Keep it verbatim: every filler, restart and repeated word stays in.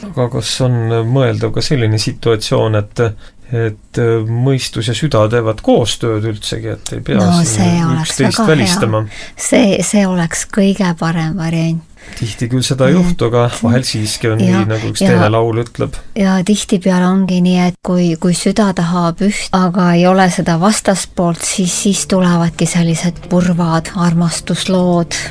aga kas on mõeldav ka selline situatsioon, et et mõistus ja süda teevad koostööd üldsegi, et ei pea no, siin üksteist välistama? See, see oleks kõige parem variant. Tihti küll seda ei juhtu, aga vahel siiski on ja, nii, nagu üks ja, teine laul ütleb. Ja tihtipeale ongi nii, et kui, kui süda tahab üht, aga ei ole seda vastaspoolt, siis, siis tulevadki sellised purvad armastuslood.